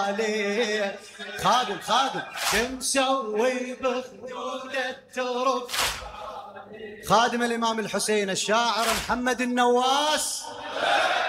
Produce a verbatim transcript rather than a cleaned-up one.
عليه. خادم خادم تمسوي بخدود الترب. خادم الإمام الحسين الشاعر محمد النواس.